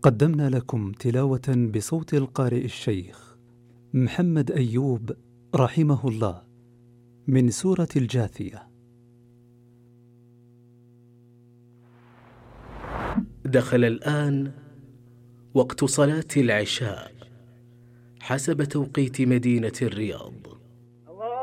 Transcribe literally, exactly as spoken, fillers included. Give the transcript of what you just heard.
قدمنا لكم تلاوة بصوت القارئ الشيخ محمد أيوب رحمه الله من سورة الجاثية. دخل الآن وقت صلاة العشاء حسب توقيت مدينة الرياض.